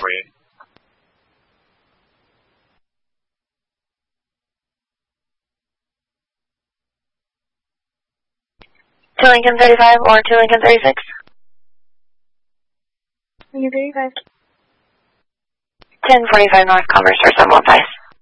for you. To Lincoln 35 or to Lincoln 36? Lincoln 35. 1045 North Commerce or 715.